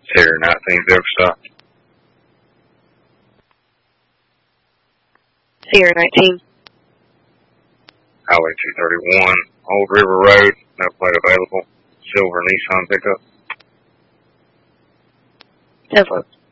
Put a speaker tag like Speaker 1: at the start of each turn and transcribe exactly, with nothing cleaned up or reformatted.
Speaker 1: Sierra nineteen Zebra Stop.
Speaker 2: Sierra nineteen.
Speaker 1: Highway two thirty-one, Old River Road, no plate available. Silver Nissan pickup.
Speaker 2: ten four.